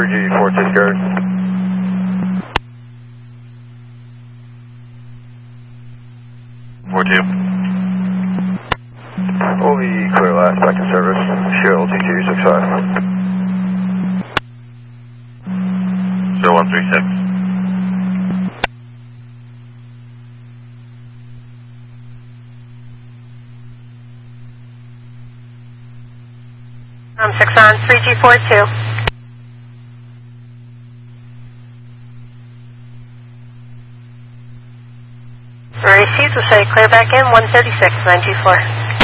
3G42 Gary. Only clear last back in service. Shell TQ65. 0136. I'm 6 on 3G42. Received, will say clear back in 136, 924.